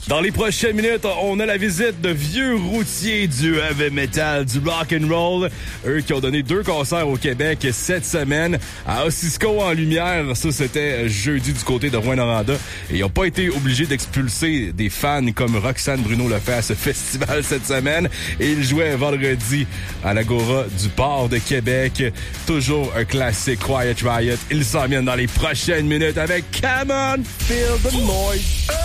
Dans les prochaines minutes, on a la visite de vieux routiers du heavy metal, du rock and roll. Eux qui ont donné 2 concerts au Québec cette semaine. À Ossisco en lumière, ça c'était jeudi du côté de Rouyn-Noranda. Et ils n'ont pas été obligés d'expulser des fans comme Roxane Bruno le fait à ce festival cette semaine. Et ils jouaient vendredi à l'Agora du Port de Québec. Toujours un classique Quiet Riot. Ils s'en viennent dans les prochaines minutes avec Come On, Feel the Noise.